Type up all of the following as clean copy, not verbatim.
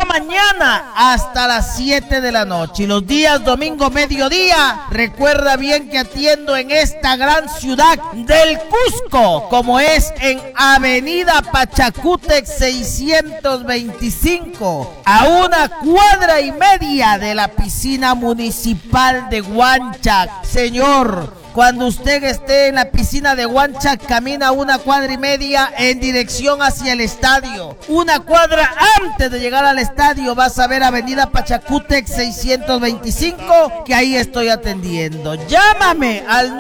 mañana hasta las 7 de la noche. Y los días domingo mediodía, recuerda bien que atiendo en esta gran ciudad del Cusco, como es en Avenida Pachacútec 625, a 1,5 cuadras de la piscina municipal de Huanchac. Señor, cuando usted esté en la piscina de Huanchac, camina 1,5 cuadras en dirección hacia el estadio. 1 cuadra antes de llegar al estadio vas a ver Avenida Pachacútec 625, que ahí estoy atendiendo. Llámame al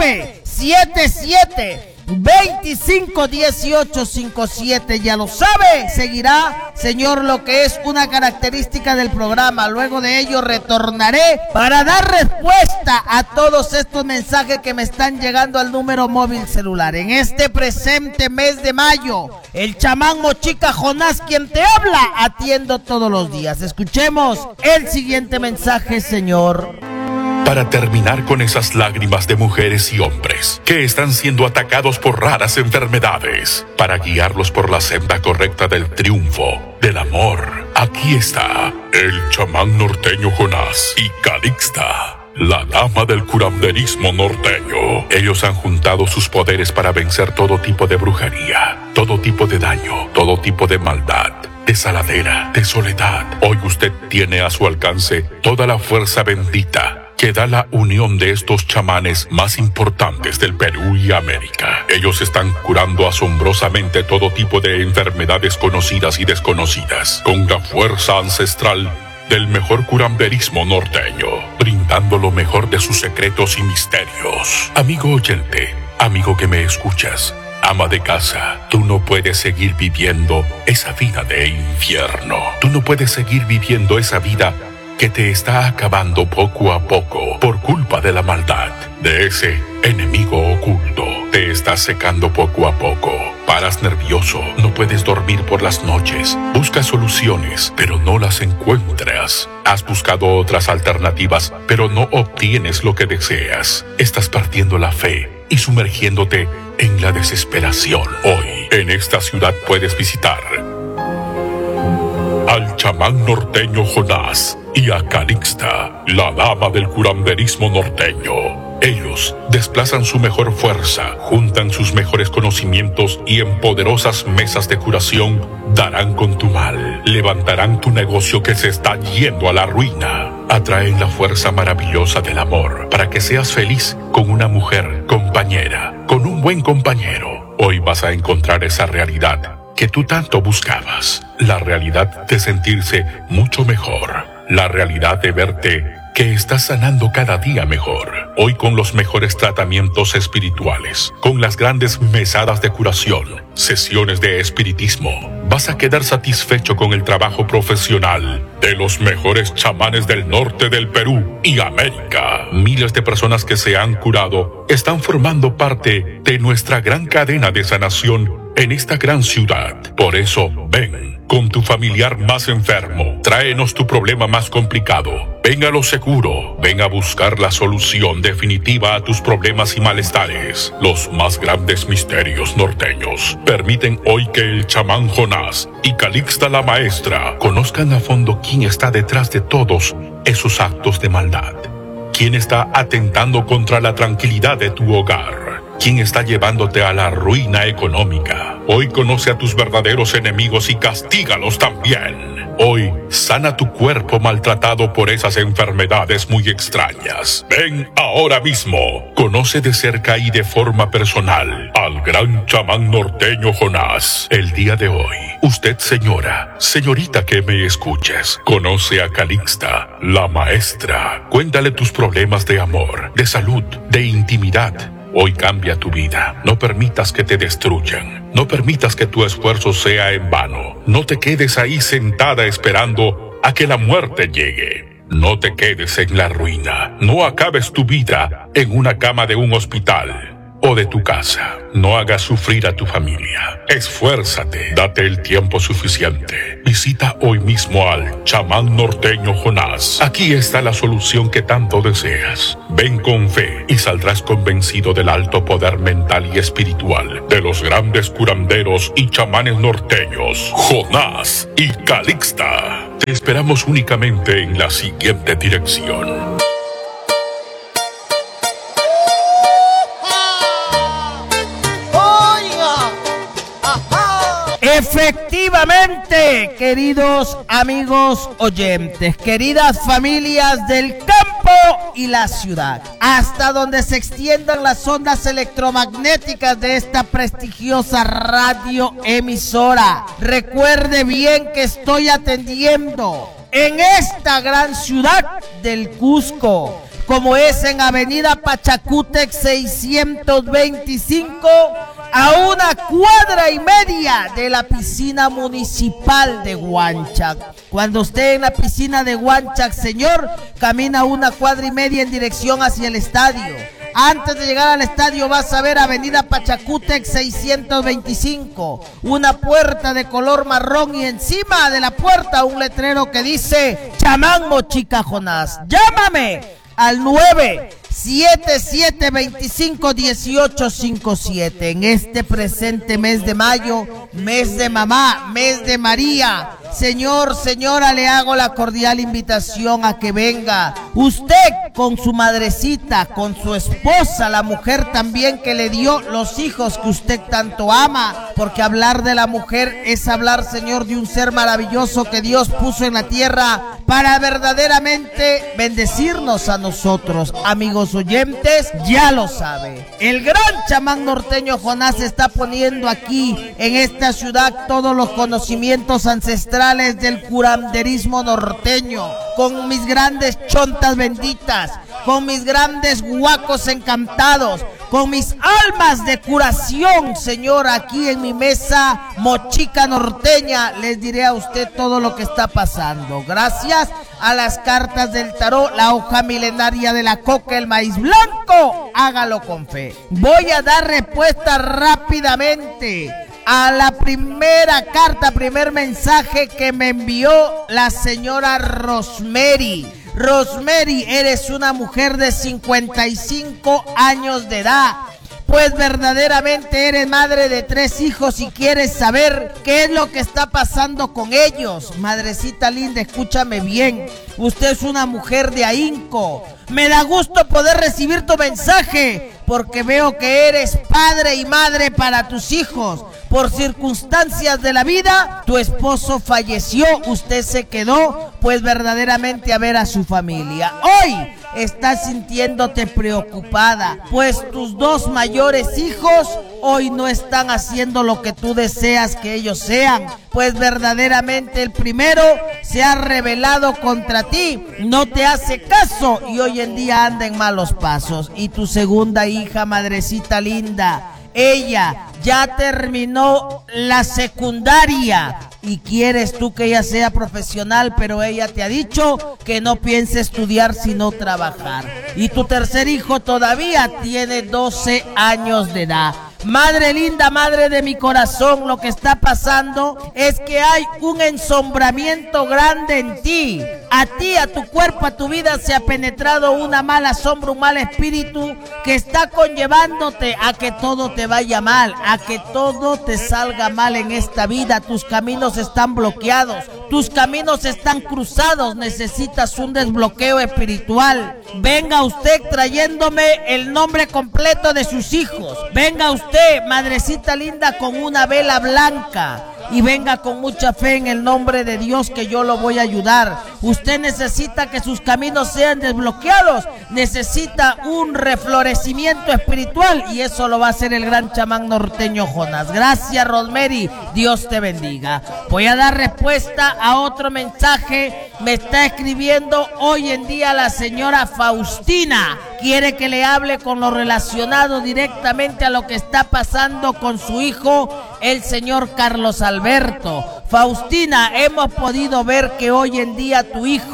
977-251857. Ya lo sabe. Seguirá, señor, lo que es una característica del programa. Luego de ello retornaré para dar respuesta a todos estos mensajes que me están llegando al número móvil celular. En este presente mes de mayo, el chamán Mochica Jonás, quien te habla, atiendo todos los días. Escuchemos el siguiente mensaje, señor. Para terminar con esas lágrimas de mujeres y hombres que están siendo atacados por raras enfermedades, para guiarlos por la senda correcta del triunfo, del amor, aquí está el chamán norteño Jonás y Calixta, la dama del curanderismo norteño. Ellos han juntado sus poderes para vencer todo tipo de brujería, todo tipo de daño, todo tipo de maldad, de saladera, de soledad. Hoy usted tiene a su alcance toda la fuerza bendita que da la unión de estos chamanes más importantes del Perú y América. Ellos están curando asombrosamente todo tipo de enfermedades conocidas y desconocidas, con la fuerza ancestral del mejor curanderismo norteño, brindando lo mejor de sus secretos y misterios. Amigo oyente, amigo que me escuchas, ama de casa, tú no puedes seguir viviendo esa vida de infierno. Tú no puedes seguir viviendo esa vida que te está acabando poco a poco por culpa de la maldad, de ese enemigo oculto. Te estás secando poco a poco. Paras nervioso, no puedes dormir por las noches. Buscas soluciones, pero no las encuentras. Has buscado otras alternativas, pero no obtienes lo que deseas. Estás perdiendo la fe y sumergiéndote en la desesperación. Hoy, en esta ciudad puedes visitar al chamán norteño Jonás y a Calixta, la dama del curanderismo norteño. Ellos desplazan su mejor fuerza, juntan sus mejores conocimientos y en poderosas mesas de curación darán con tu mal, levantarán tu negocio que se está yendo a la ruina. Atraen la fuerza maravillosa del amor para que seas feliz con una mujer compañera, con un buen compañero. Hoy vas a encontrar esa realidad que tú tanto buscabas, la realidad de sentirse mucho mejor, la realidad de verte que estás sanando cada día mejor. Hoy con los mejores tratamientos espirituales, con las grandes mesadas de curación, sesiones de espiritismo, vas a quedar satisfecho con el trabajo profesional de los mejores chamanes del norte del Perú y América. Miles de personas que se han curado están formando parte de nuestra gran cadena de sanación en esta gran ciudad. Por eso, ven con tu familiar más enfermo, tráenos tu problema más complicado. Ven a lo seguro, ven a buscar la solución definitiva a tus problemas y malestares. Los más grandes misterios norteños permiten hoy que el chamán Jonás y Calixta la maestra conozcan a fondo quién está detrás de todos esos actos de maldad. Quién está atentando contra la tranquilidad de tu hogar. ¿Quién está llevándote a la ruina económica? Hoy conoce a tus verdaderos enemigos y castígalos también. Hoy sana tu cuerpo maltratado por esas enfermedades muy extrañas. Ven ahora mismo. Conoce de cerca y de forma personal al gran chamán norteño Jonás. El día de hoy, usted señora, señorita que me escuches, conoce a Calixta, la maestra. Cuéntale tus problemas de amor, de salud, de intimidad. Hoy cambia tu vida. No permitas que te destruyan. No permitas que tu esfuerzo sea en vano. No te quedes ahí sentada esperando a que la muerte llegue. No te quedes en la ruina. No acabes tu vida en una cama de un hospital. o de tu casa. No hagas sufrir a tu familia. Esfuérzate, date el tiempo suficiente. Visita hoy mismo al chamán norteño Jonás. Aquí está la solución que tanto deseas. Ven con fe y saldrás convencido del alto poder mental y espiritual de los grandes curanderos y chamanes norteños, Jonás y Calixta. Te esperamos únicamente en la siguiente dirección. Efectivamente, queridos amigos oyentes, queridas familias del campo y la ciudad, hasta donde se extiendan las ondas electromagnéticas de esta prestigiosa radioemisora. Recuerde bien que estoy atendiendo en esta gran ciudad del Cusco, como es en Avenida Pachacútec 625, a 1,5 cuadras de la piscina municipal de Huanchac. Cuando esté en la piscina de Huanchac, señor, camina 1,5 cuadras en dirección hacia el estadio. Antes de llegar al estadio vas a ver Avenida Pachacútec 625, una puerta de color marrón y encima de la puerta un letrero que dice Chamán Mochica Jonás. Llámame al 977-25-1857. En este presente mes de mayo, mes de mamá, mes de María, señor, señora, le hago la cordial invitación a que venga usted con su madrecita, con su esposa, la mujer también que le dio los hijos que usted tanto ama, porque hablar de la mujer es hablar, señor, de un ser maravilloso que Dios puso en la tierra para verdaderamente bendecirnos a nosotros. Amigos oyentes, ya lo sabe, el gran chamán norteño Jonás está poniendo aquí en esta ciudad todos los conocimientos ancestrales del curanderismo norteño, con mis grandes chontas benditas, con mis grandes guacos encantados, con mis almas de curación, señor, aquí en mi mesa mochica norteña, les diré a usted todo lo que está pasando. Gracias a las cartas del tarot, la hoja milenaria de la coca, el maíz blanco, hágalo con fe. Voy a dar respuesta rápidamente a la primera carta, primer mensaje que me envió la señora Rosemary. Rosemary, eres una mujer de 55 años de edad. Pues verdaderamente eres madre de 3 hijos y quieres saber qué es lo que está pasando con ellos. Madrecita linda, escúchame bien. Usted es una mujer de ahínco. Me da gusto poder recibir tu mensaje, porque veo que eres padre y madre para tus hijos. Por circunstancias de la vida, tu esposo falleció, usted se quedó, pues verdaderamente a ver a su familia. Hoy estás sintiéndote preocupada, pues tus 2 mayores hijos hoy no están haciendo lo que tú deseas que ellos sean, pues verdaderamente el primero se ha rebelado contra ti, no te hace caso y hoy en día anda en malos pasos. Y tu segunda hija, madrecita linda, ella ya terminó la secundaria y quieres tú que ella sea profesional, pero ella te ha dicho que no piense estudiar sino trabajar. Y tu tercer hijo todavía tiene 12 años de edad. Madre linda, madre de mi corazón, lo que está pasando es que hay un ensombramiento grande en ti. A ti, a tu cuerpo, a tu vida se ha penetrado una mala sombra, un mal espíritu que está conllevándote a que todo te vaya mal, a que todo te salga mal en esta vida. Tus caminos están bloqueados, tus caminos están cruzados, necesitas un desbloqueo espiritual. Venga usted trayéndome el nombre completo de sus hijos. Venga usted, madrecita linda, con una vela blanca. Y venga con mucha fe en el nombre de Dios, que yo lo voy a ayudar. Usted necesita que sus caminos sean desbloqueados, necesita un reflorecimiento espiritual, y eso lo va a hacer el gran chamán norteño Jonás. Gracias, Rosemary, Dios te bendiga. Voy a dar respuesta a otro mensaje. Me está escribiendo hoy en día la señora Faustina. Quiere que le hable con lo relacionado directamente a lo que está pasando con su hijo, el señor Carlos Alberto. Faustina, hemos podido ver que hoy en día tu hijo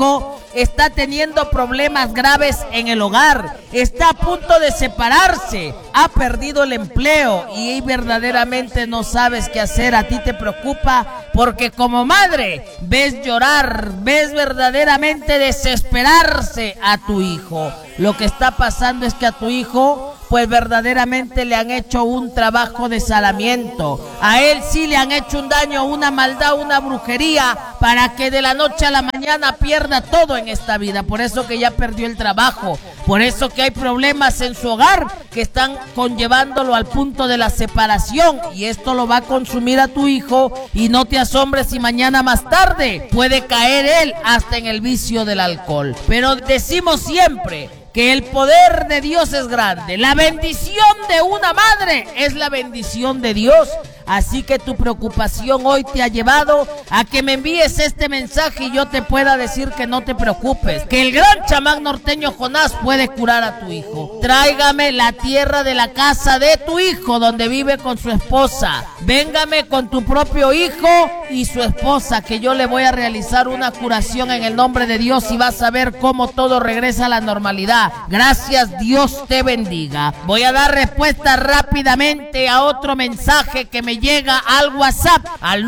está teniendo problemas graves en el hogar, está a punto de separarse, ha perdido el empleo y verdaderamente no sabes qué hacer. A ti te preocupa porque como madre ves llorar, ves verdaderamente desesperarse a tu hijo. Lo que está pasando es que a tu hijo pues verdaderamente le han hecho un trabajo de salamiento. A él sí le han hecho un daño, una maldad, una brujería, para que de la noche a la mañana pierda todo en esta vida. Por eso que ya perdió el trabajo, por eso que hay problemas en su hogar que están conllevándolo al punto de la separación, y esto lo va a consumir a tu hijo, y no te asombres si mañana más tarde puede caer él hasta en el vicio del alcohol. Pero decimos siempre que el poder de Dios es grande. La bendición de una madre es la bendición de Dios. Así que tu preocupación hoy te ha llevado a que me envíes este mensaje y yo te pueda decir que no te preocupes, que el gran chamán norteño Jonás puede curar a tu hijo. Tráigame la tierra de la casa de tu hijo donde vive con su esposa. Véngame con tu propio hijo y su esposa, que yo le voy a realizar una curación en el nombre de Dios y vas a ver cómo todo regresa a la normalidad. Gracias, Dios te bendiga. Voy a dar respuesta rápidamente a otro mensaje que me llega al WhatsApp al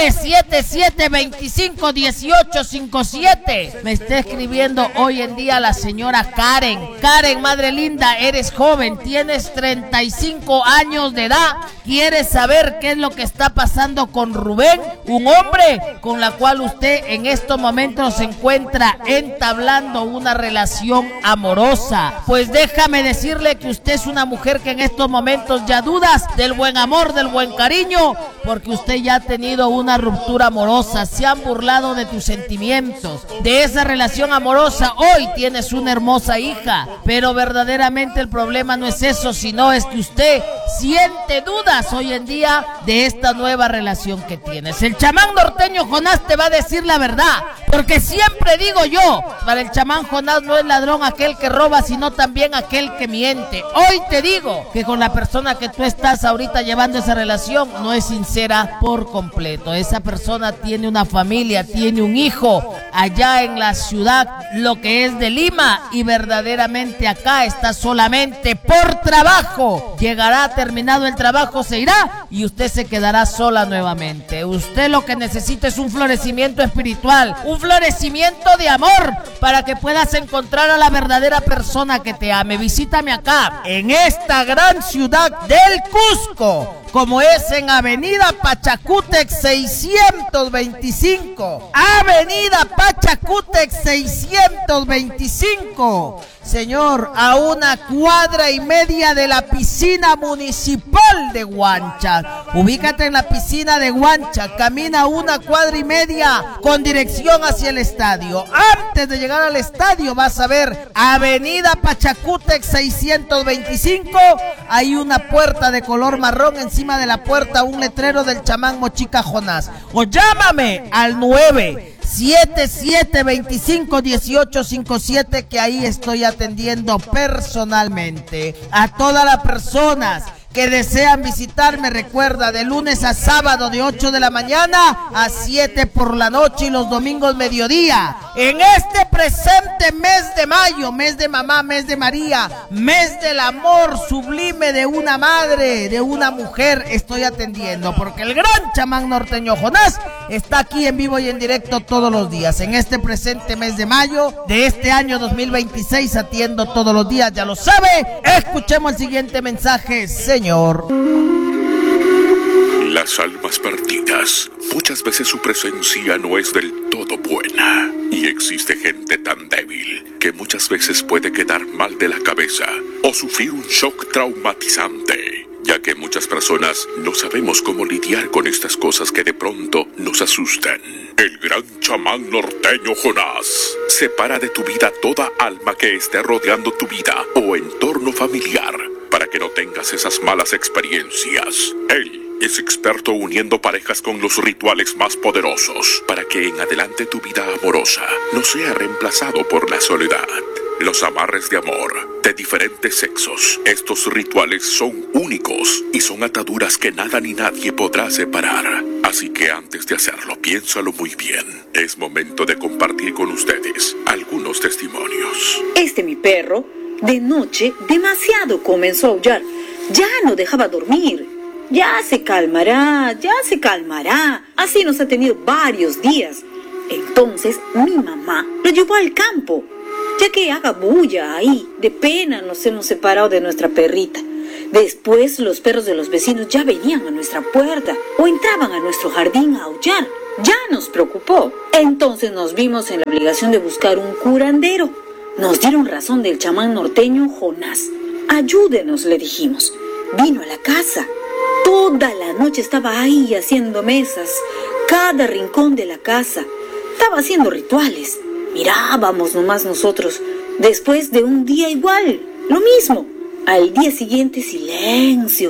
977-251857. Me está escribiendo hoy en día la señora Karen. Karen, madre linda, eres joven, tienes 35 años de edad. ¿Quieres saber qué es lo que está pasando con Rubén? Un hombre con la cual usted en estos momentos se encuentra entablando una relación amorosa. Pues déjame decirle que usted es una mujer que en estos momentos ya dudas del buen amor, del buen cariño, porque usted ya ha tenido una ruptura amorosa. Se han burlado de tus sentimientos, de esa relación amorosa. Hoy tienes una hermosa hija, pero verdaderamente el problema no es eso, sino es que usted siente dudas hoy en día de esta nueva relación que tienes. El chamán norteño Jonás te va a decir la verdad, porque siempre digo yo, para el chamán Jonás no es ladrón aquel que roba, sino también aquel que miente. Hoy te digo que con la persona que tú estás ahorita llevando esa relación no es sincera por completo. Esa persona tiene una familia, tiene un hijo allá en la ciudad, lo que es de Lima, y verdaderamente acá está solamente por trabajo. Llegará terminado el trabajo, se irá y usted se quedará sola nuevamente. Usted lo que necesita es un florecimiento espiritual, un florecimiento de amor, para que puedas encontrar a la verdadera persona que te ame. Visítame acá en esta gran ciudad del Cusco, como es en Avenida Pachacútec 625. Avenida Pachacútec 625. Señor, a 1,5 cuadras de la piscina municipal de Huancha. Ubícate en la piscina de Huancha, camina 1,5 cuadras con dirección hacia el estadio. Antes de llegar al estadio vas a ver Avenida Pachacútec 625. Hay una puerta de color marrón, encima de la puerta un letrero del chamán Mochica Jonás. O llámame al 977-251857, que ahí estoy atendiendo personalmente a todas las personas que desean visitarme. Recuerda, de lunes a sábado de 8 de la mañana a 7 por la noche y los domingos mediodía. En este presente mes de mayo, mes de mamá, mes de María, mes del amor sublime de una madre, de una mujer, estoy atendiendo, porque el gran chamán norteño Jonás está aquí en vivo y en directo todos los días. En este presente mes de mayo de este año 2026 atiendo todos los días, ya lo sabe. Escuchemos el siguiente mensaje, señor. Las almas perdidas, muchas veces su presencia no es del todo buena, y existe gente tan débil que muchas veces puede quedar mal de la cabeza o sufrir un shock traumatizante, ya que muchas personas no sabemos cómo lidiar con estas cosas que de pronto nos asustan. El gran chamán norteño Jonás separa de tu vida toda alma que esté rodeando tu vida o entorno familiar, para que no tengas esas malas experiencias. Él es experto uniendo parejas con los rituales más poderosos, para que en adelante tu vida amorosa no sea reemplazado por la soledad. Los amarres de amor de diferentes sexos. Estos rituales son únicos y son ataduras que nada ni nadie podrá separar. Así que antes de hacerlo, piénsalo muy bien. Es momento de compartir con ustedes algunos testimonios. Mi perro, de noche, demasiado comenzó a aullar. Ya no dejaba dormir. Ya se calmará, ya se calmará. Así nos ha tenido varios días. Entonces, mi mamá lo llevó al campo, ya que haga bulla ahí. De pena nos hemos separado de nuestra perrita. Después, los perros de los vecinos ya venían a nuestra puerta o entraban a nuestro jardín a aullar. Ya nos preocupó. Entonces nos vimos en la obligación de buscar un curandero. Nos dieron razón del chamán norteño Jonás. Ayúdenos, le dijimos. Vino a la casa. Toda la noche estaba ahí haciendo mesas. Cada rincón de la casa. Estaba haciendo rituales. Mirábamos nomás nosotros. Después de un día igual, lo mismo. Al día siguiente, silencio.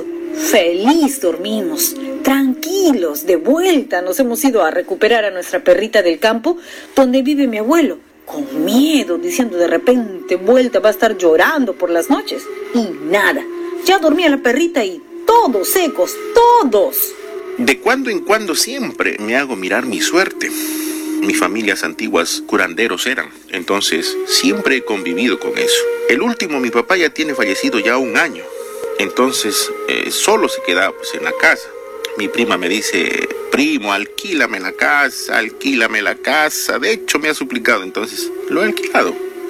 Feliz dormimos. Tranquilos, de vuelta nos hemos ido a recuperar a nuestra perrita del campo, donde vive mi abuelo. Con miedo, diciendo de repente, vuelta va a estar llorando por las noches. Y nada, ya dormía la perrita y todos secos, todos. De cuando en cuando siempre me hago mirar mi suerte. Mis familias antiguas curanderos eran, entonces siempre he convivido con eso. El último, mi papá ya tiene fallecido ya 1 año, entonces solo se quedaba pues en la casa. Mi prima me dice, primo, alquílame la casa, alquílame la casa. De hecho me ha suplicado, entonces lo he alquilado,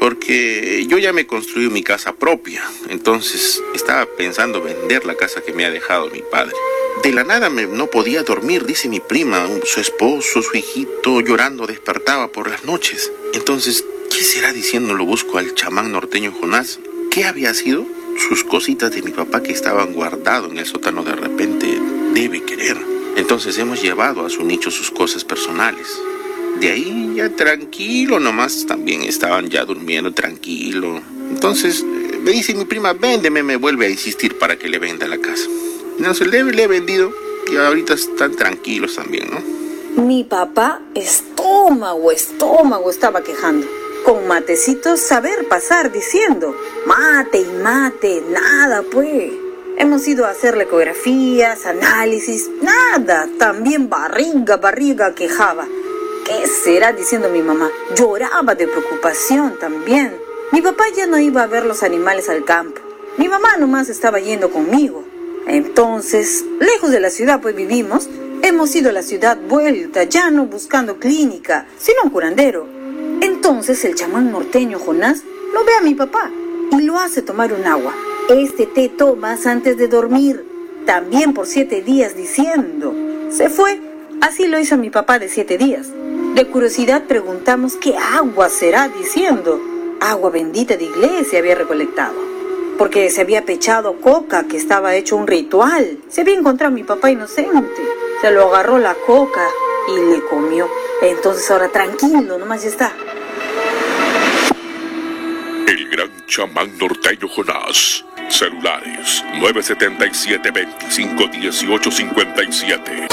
porque yo ya me construí mi casa propia. Entonces estaba pensando vender la casa que me ha dejado mi padre. De la nada no podía dormir, dice mi prima. Su esposo, su hijito, llorando despertaba por las noches. Entonces, ¿qué será diciendo? Lo busco al chamán norteño Jonás. ¿Qué había sido? Sus cositas de mi papá que estaban guardadas en el sótano, de repente debe querer. Entonces hemos llevado a su nicho sus cosas personales. De ahí ya tranquilo nomás, también estaban ya durmiendo tranquilo. Entonces me dice mi prima, véndeme, me vuelve a insistir para que le venda la casa. Entonces le he vendido y ahorita están tranquilos también, ¿no? Mi papá, estómago, estaba quejando. Con matecitos saber pasar, diciendo, mate y mate, nada pues. Hemos ido a hacerle ecografías, análisis, nada. También barriga quejaba. ¿Qué será? Diciendo mi mamá. Lloraba de preocupación también. Mi papá ya no iba a ver los animales al campo. Mi mamá nomás estaba yendo conmigo. Entonces, lejos de la ciudad pues vivimos, hemos ido a la ciudad vuelta, ya no buscando clínica, sino un curandero. Entonces el chamán norteño Jonás lo ve a mi papá y lo hace tomar un agua. Este té tomas antes de dormir, también por 7 días, diciendo. Se fue, así lo hizo mi papá de 7 días. De curiosidad preguntamos qué agua será, diciendo. Agua bendita de iglesia había recolectado. Porque se había pechado coca, que estaba hecho un ritual. Se había encontrado mi papá inocente. Se lo agarró la coca y le comió. Entonces ahora tranquilo, nomás ya está. El gran chamán norteño Jonás. Celulares 977 25 18 57.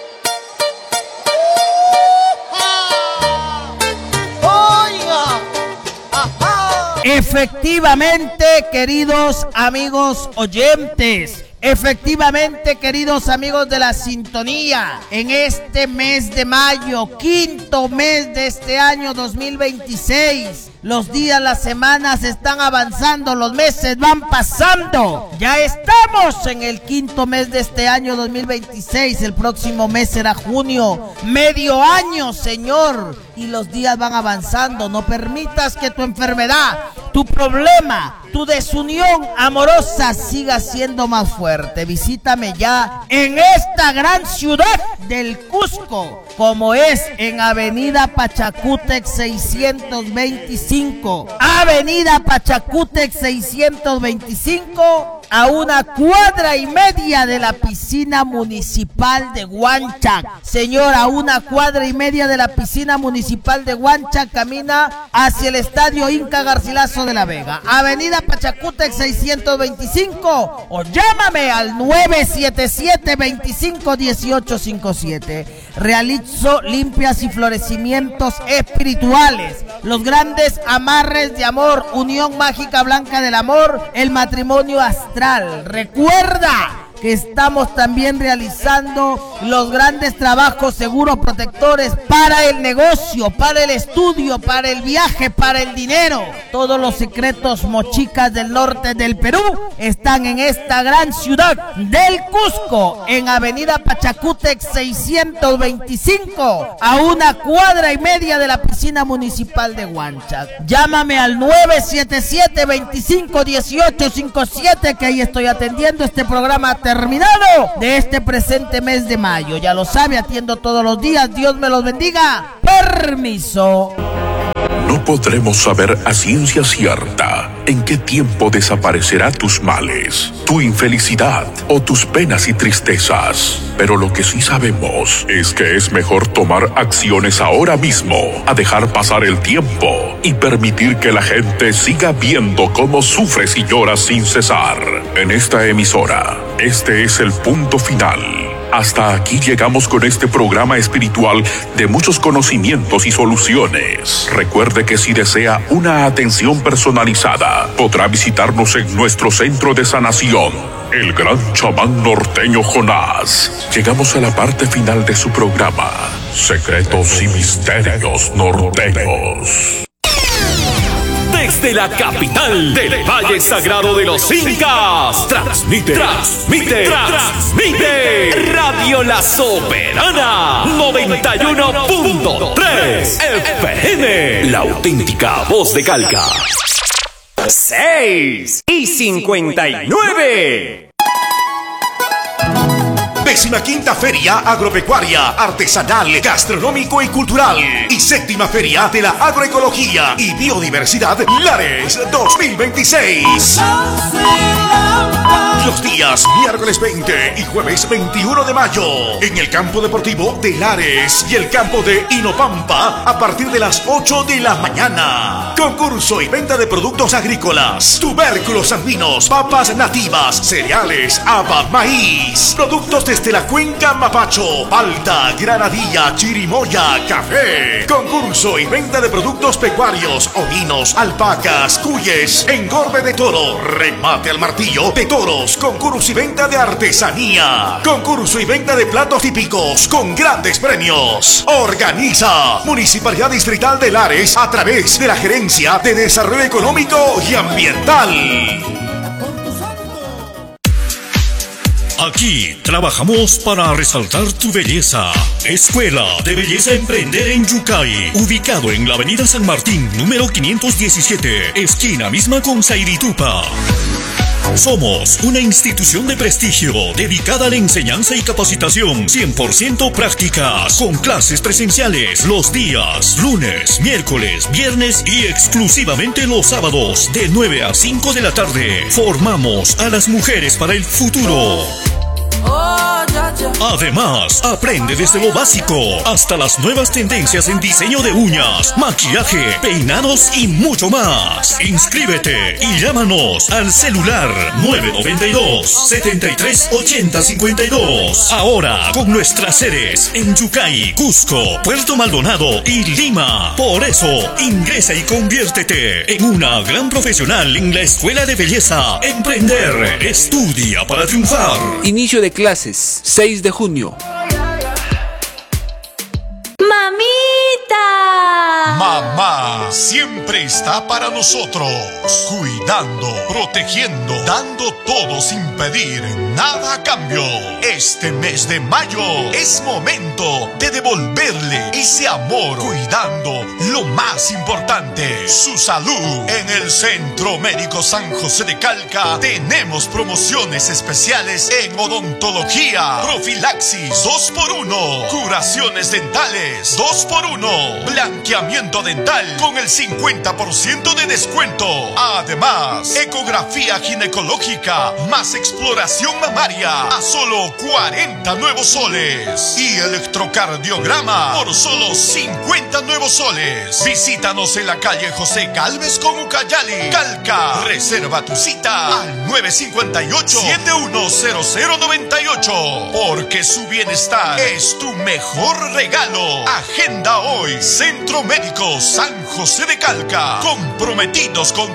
Efectivamente, queridos amigos oyentes, efectivamente, queridos amigos de la sintonía, en este mes de mayo, 5º mes de este año 2026, los días, las semanas están avanzando, los meses van pasando. Ya estamos en el 5º mes de este año 2026, el próximo mes será junio, medio año, Señor, y los días van avanzando. No permitas que tu enfermedad, tu problema, tu desunión amorosa siga siendo más fuerte. Visítame ya en esta gran ciudad del Cusco, como es en Avenida Pachacútec 625. Avenida Pachacútec 625, a 1,5 cuadras de la piscina municipal de Huanchac. Señor, a 1,5 cuadras de la piscina municipal de Huanchac, camina hacia el estadio Inca Garcilaso de la Vega. Avenida Pachacútec 625, o llámame al 977-25-1857. Realizo limpias y florecimientos espirituales, los grandes amarres de amor, unión mágica blanca del amor, el matrimonio astral. Recuerda que estamos también realizando los grandes trabajos seguros protectores para el negocio, para el estudio, para el viaje, para el dinero. Todos los secretos mochicas del norte del Perú están en esta gran ciudad del Cusco, en Avenida Pachacútec 625, a 1,5 cuadras de la piscina municipal de Huanchac. Llámame al 977-251857, que ahí estoy atendiendo. Este programa terminado de este presente mes de mayo. Ya lo sabe, atiendo todos los días. Dios me los bendiga. Permiso. No podremos saber a ciencia cierta en qué tiempo desaparecerá tus males, tu infelicidad o tus penas y tristezas. Pero lo que sí sabemos es que es mejor tomar acciones ahora mismo a dejar pasar el tiempo y permitir que la gente siga viendo cómo sufres y lloras sin cesar. En esta emisora, este es el punto final. Hasta aquí llegamos con este programa espiritual de muchos conocimientos y soluciones. Recuerde que si desea una atención personalizada, podrá visitarnos en nuestro centro de sanación, el Gran Chamán Norteño Jonás. Llegamos a la parte final de su programa, Secretos y Misterios Norteños. Desde la capital del Valle Sagrado de los Incas, transmite Radio La Soberana 91.3 FM, la auténtica voz de Calca. 6:59. 15ª Feria Agropecuaria, Artesanal, Gastronómico y Cultural y 7ª Feria de la Agroecología y Biodiversidad Lares 2026. Los días miércoles 20 y jueves 21 de mayo en el campo deportivo de Lares y el campo de Inopampa a partir de las 8 de la mañana. Concurso y venta de productos agrícolas, tubérculos andinos, papas nativas, cereales, haba, maíz, productos desde la cuenca Mapacho, palta, granadilla, chirimoya, café. Concurso y venta de productos pecuarios, ovinos, alpacas, cuyes, engorde de toro, remate al martillo de toros. Concurso y venta de artesanía. Concurso y venta de platos típicos con grandes premios. Organiza Municipalidad Distrital de Lares a través de la Gerencia de Desarrollo Económico y Ambiental. Aquí trabajamos para resaltar tu belleza. Escuela de Belleza Emprender en Yucay, ubicado en la Avenida San Martín, número 517, esquina misma con Sairitupa. Somos una institución de prestigio dedicada a la enseñanza y capacitación 100% prácticas, con clases presenciales los días lunes, miércoles, viernes y exclusivamente los sábados de 9 a 5 de la tarde. Formamos a las mujeres para el futuro. Además, aprende desde lo básico hasta las nuevas tendencias en diseño de uñas, maquillaje, peinados y mucho más. Inscríbete y llámanos al celular 992-738052. Ahora con nuestras sedes en Yucay, Cusco, Puerto Maldonado y Lima. Por eso, ingresa y conviértete en una gran profesional en la Escuela de Belleza Emprender. Estudia para triunfar. Inicio de clases, 6 de junio. ¡Mamita! Mamá siempre está para nosotros, cuidando, protegiendo, dando todo sin pedir nada a cambio. Este mes de mayo es momento de devolverle ese amor, cuidando lo más importante, su salud. En el Centro Médico San José de Calca tenemos promociones especiales en odontología, profilaxis 2x1, curaciones dentales 2x1, blanqueamiento dental con el 50% de descuento. Además, ecografía ginecológica más exploración mamaria a solo 40 nuevos soles y electrocardiograma por solo 50 nuevos soles. Visítanos en la calle José Gálvez con Ucayali, Calca. Reserva tu cita al 958-710098, porque su bienestar es tu mejor regalo. Agenda hoy Centro Médico San José de Calca, comprometidos con